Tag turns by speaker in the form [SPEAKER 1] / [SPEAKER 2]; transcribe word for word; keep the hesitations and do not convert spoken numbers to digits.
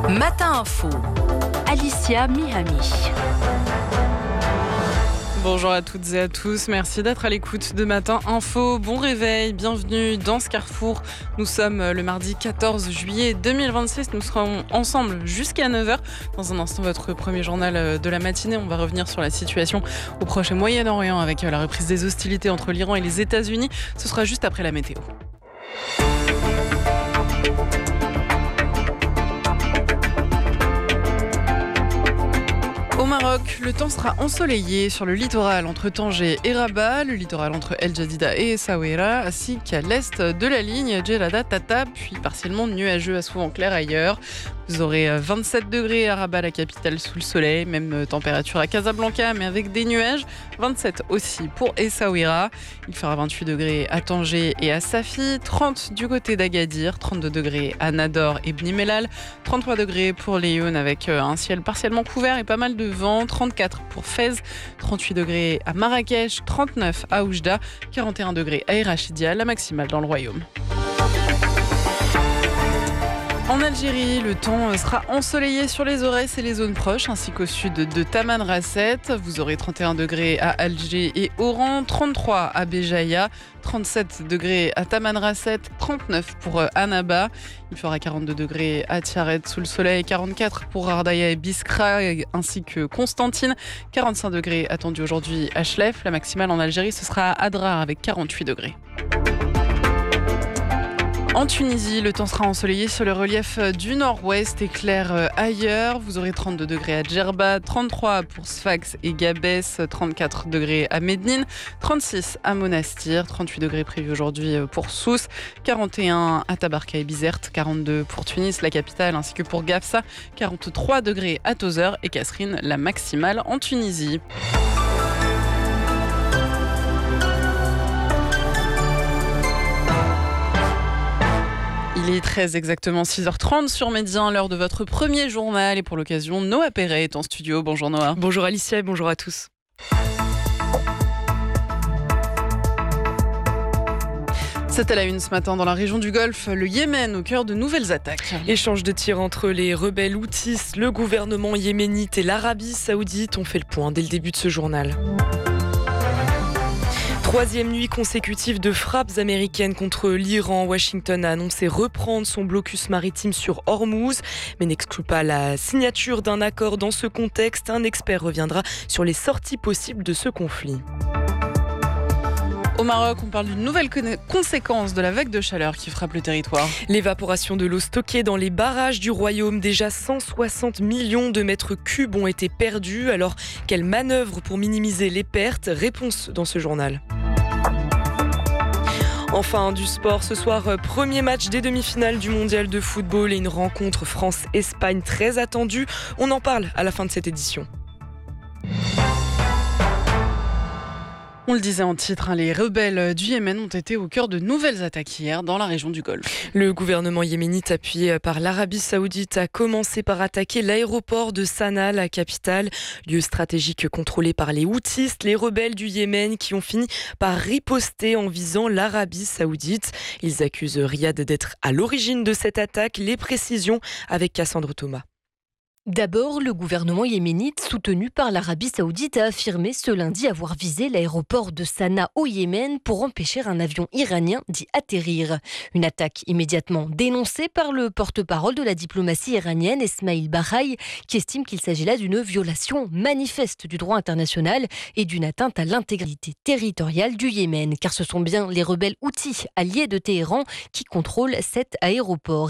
[SPEAKER 1] Matin Info, Alicia Mihami.
[SPEAKER 2] Bonjour à toutes et à tous, merci d'être à l'écoute de Matin Info. Bon réveil, bienvenue dans ce carrefour. Nous sommes le mardi quatorze juillet deux mille vingt-six, nous serons ensemble jusqu'à neuf heures. Dans un instant, votre premier journal de la matinée. On va revenir sur la situation au Proche et Moyen-Orient avec la reprise des hostilités entre l'Iran et les États-Unis. Ce sera juste après la météo. Au Maroc, le temps sera ensoleillé sur le littoral entre Tanger et Rabat, le littoral entre El Jadida et Essaouira, ainsi qu'à l'est de la ligne Djerada Tata, puis partiellement nuageux à souvent clair ailleurs. Vous aurez vingt-sept degrés à Rabat, la capitale, sous le soleil, même température à Casablanca, mais avec des nuages. vingt-sept aussi pour Essaouira. Il fera vingt-huit degrés à Tanger et à Safi, trente du côté d'Agadir, trente-deux degrés à Nador et Bni Mellal, trente-trois degrés pour Laayoune avec un ciel partiellement couvert et pas mal de vent, trente-quatre pour Fès, trente-huit degrés à Marrakech, trente-neuf à Oujda, quarante et un degrés à Erachidia, la maximale dans le royaume. En Algérie, le temps sera ensoleillé sur les Aurès et les zones proches, ainsi qu'au sud de Tamanrasset. Vous aurez trente et un degrés à Alger et Oran, trente-trois à Béjaïa, trente-sept degrés à Tamanrasset, trente-neuf pour Annaba. Il fera quarante-deux degrés à Tiaret sous le soleil, quarante-quatre pour Ardaya et Biskra, ainsi que Constantine. quarante-cinq degrés attendus aujourd'hui à Chlef. La maximale en Algérie, ce sera à Adrar avec quarante-huit degrés. En Tunisie, le temps sera ensoleillé sur le relief du nord-ouest et clair ailleurs. Vous aurez trente-deux degrés à Djerba, trente-trois pour Sfax et Gabès, trente-quatre degrés à Médine, trente-six à Monastir, trente-huit degrés prévus aujourd'hui pour Sousse, quarante et un à Tabarka et Bizerte, quarante-deux pour Tunis, la capitale, ainsi que pour Gafsa, quarante-trois degrés à Tozeur et Kasserine, la maximale en Tunisie. Il est très exactement six heures trente sur Média, l'heure de votre premier journal. Et pour l'occasion, Noah Perret est en studio. Bonjour Noah.
[SPEAKER 3] Bonjour Alicia et bonjour à tous.
[SPEAKER 2] C'est à la une ce matin dans la région du Golfe, le Yémen au cœur de nouvelles attaques.
[SPEAKER 3] Échange de tirs entre les rebelles houthis, le gouvernement yéménite et l'Arabie saoudite. On fait le point dès le début de ce journal. Troisième nuit consécutive de frappes américaines contre l'Iran. Washington a annoncé reprendre son blocus maritime sur Hormuz, mais n'exclut pas la signature d'un accord dans ce contexte. Un expert reviendra sur les sorties possibles de ce conflit.
[SPEAKER 2] Au Maroc, on parle d'une nouvelle conséquence de la vague de chaleur qui frappe le territoire.
[SPEAKER 3] L'évaporation de l'eau stockée dans les barrages du royaume. Déjà cent soixante millions de mètres cubes ont été perdus. Alors, quelle manœuvre pour minimiser les pertes? Réponse dans ce journal. Enfin, du sport. Ce soir, premier match des demi-finales du mondial de football et une rencontre France-Espagne très attendue. On en parle à la fin de cette édition.
[SPEAKER 2] On le disait en titre, hein, les rebelles du Yémen ont été au cœur de nouvelles attaques hier dans la région du Golfe.
[SPEAKER 3] Le gouvernement yéménite appuyé par l'Arabie saoudite a commencé par attaquer l'aéroport de Sanaa, la capitale, lieu stratégique contrôlé par les Houthis, les rebelles du Yémen qui ont fini par riposter en visant l'Arabie saoudite. Ils accusent Riyad d'être à l'origine de cette attaque. Les précisions avec Cassandre Thomas.
[SPEAKER 4] D'abord, le gouvernement yéménite, soutenu par l'Arabie saoudite, a affirmé ce lundi avoir visé l'aéroport de Sanaa au Yémen pour empêcher un avion iranien d'y atterrir. Une attaque immédiatement dénoncée par le porte-parole de la diplomatie iranienne, Esmaïl Bahaï, qui estime qu'il s'agit là d'une violation manifeste du droit international et d'une atteinte à l'intégrité territoriale du Yémen, car ce sont bien les rebelles houthis alliés de Téhéran qui contrôlent cet aéroport.